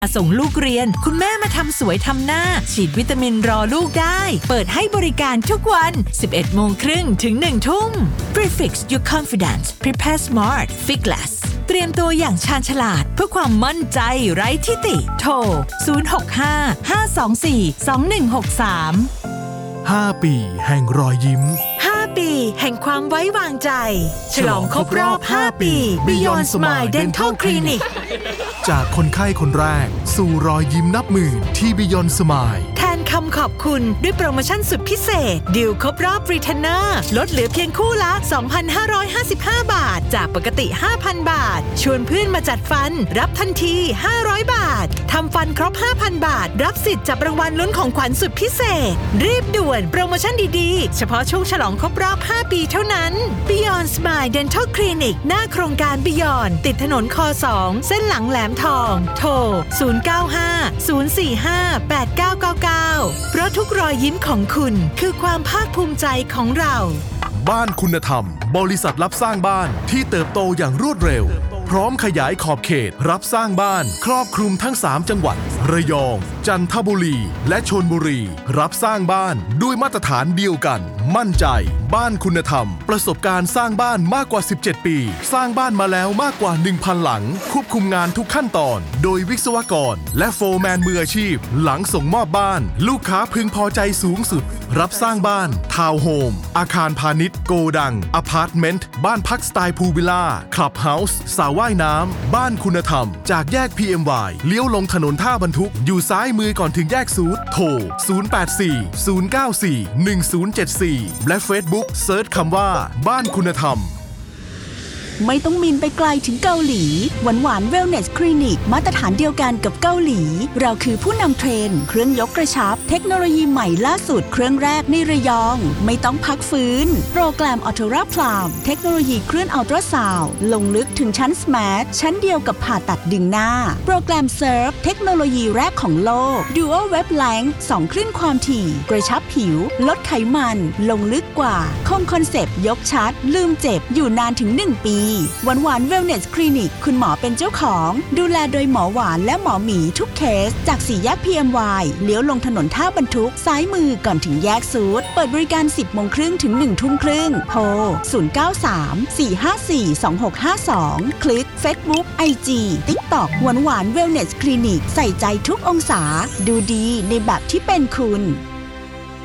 ส่งลูกเรียนคุณแม่มาทำสวยทำหน้าฉีดวิตามินรอลูกได้เปิดให้บริการทุกวัน 11:30 ถึง 1 ทุ่ม Prefix Your Confidence Prepare Smart Fitglass เตรียมตัวอย่างชาญฉลาดเพื่อความมั่นใจไร้ที่ติโทร 065-524-2163 5 ปีแห่งรอยยิ้ม 5 ปีแห่งความไว้วางใจฉลองครบรอบ 5 ปี Beyond Smile Dental Clinic จากคนไข้คนแรกสู่รอยยิ้มนับหมื่นที่ Beyond Smile แทนคำขอบคุณด้วยโปรโมชั่นสุดพิเศษดีลครบรอบ Retainer ลดเหลือเพียงคู่ละ 2,555 บาทจากปกติ 5,000 บาทชวนเพื่อนมาจัดฟันรับทันที 500 บาททำฟันครบ 5,000 บาทรับสิทธิ์จับรางวัลลุ้นของขวัญสุดพิเศษรีบด่วนโปรโมชั่นดีๆเฉพาะช่วงฉลองครบรอบ 5 ปีเท่านั้น Beyond Smile Dental Clinic หน้าโครงการ Beyond ติดถนนค2เส้นหลังแหลมทองโทร 095-045-8999 เพราะทุกรอยยิ้มของคุณคือความภาคภูมิใจของเราบ้านคุณธรรมบริษัทรับสร้างบ้านที่เติบโตอย่างรวดเร็วพร้อมขยายขอบเขตรับสร้างบ้านครอบคลุมทั้ง3จังหวัดระยองจันทบุรีและชลบุรีรับสร้างบ้านด้วยมาตรฐานเดียวกันมั่นใจบ้านคุณธรรมประสบการณ์สร้างบ้านมากกว่า17ปีสร้างบ้านมาแล้วมากกว่า 1,000 หลังควบคุมงานทุกขั้นตอนโดยวิศวกรและโฟร์แมนมืออาชีพหลังส่งมอบบ้านลูกค้าพึงพอใจสูงสุดรับสร้างบ้านทาวน์โฮมอาคารพาณิชย์โกดังอพาร์ตเมนต์บ้านพักสไตล์พูลวิลล่าคลับเฮาส์สระว่ายน้ำบ้านคุณธรรมจากแยก PMY เลี้ยวลงถนนท่าบรรทุกอยู่ซ้ายมือก่อนถึงแยกซูดโทร 084-094-1074 และ Facebook เซิร์ชคำว่าบ้านคุณธรรมไม่ต้องบินไปไกลถึงเกาหลีหวานเวลเนสคลินิกมาตรฐานเดียวกันกับเกาหลีเราคือผู้นำเทรนด์เครื่องยกกระชับเทคโนโลยีใหม่ล่าสุดเครื่องแรกในระยองไม่ต้องพักฟื้นโปรแกรมอัลตราพลามเทคโนโลยีเคลื่อนอัลตราซาวด์ลงลึกถึงชั้นสมาร์ทชั้นเดียวกับผ่าตัดดึงหน้าโปรแกรมเซิร์ฟเทคโนโลยีแรกของโลก Dual Wavelength 2 คลื่นความถี่กระชับผิวลดไขมันลงลึกกว่าคงคอนเซปต์ยกชัดลืมเจ็บอยู่นานถึง1 ปีหวานเวลเนสคลินิกคุณหมอเป็นเจ้าของดูแลโดยหมอหวานและหมอหมีทุกเคสจาก4 แยก PMY เลี้ยวลงถนนท่าบรรทุกซ้ายมือก่อนถึงแยกซูดเปิดบริการ 10:30 ถึง 1 ทุ่มครึ่งโทร 093-454-2652 คลิก Facebook IG TikTok หวานเวลเนสคลินิกใส่ใจทุกองศาดูดีในแบบที่เป็นคุณ